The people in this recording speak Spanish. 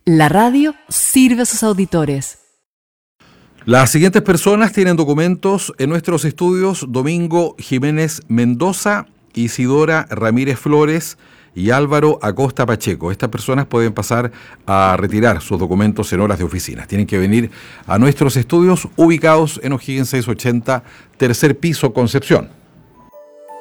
La radio sirve a sus auditores. Las siguientes personas tienen documentos en nuestros estudios: Domingo Jiménez Mendoza, Isidora Ramírez Flores y Álvaro Acosta Pacheco. Estas personas pueden pasar a retirar sus documentos en horas de oficina. Tienen que venir a nuestros estudios ubicados en O'Higgins 680, tercer piso, Concepción.